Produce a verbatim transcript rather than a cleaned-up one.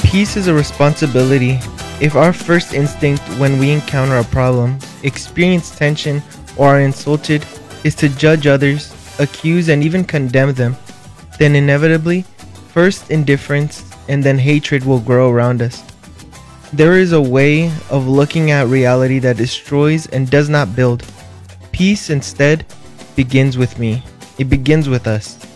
Peace is a responsibility. If our first instinct when we encounter a problem, experience tension, or are insulted is to judge others, accuse, and even condemn them, then inevitably, first indifference and then hatred will grow around us. There is a way of looking at reality that destroys and does not build. Peace instead begins with me. It begins with us.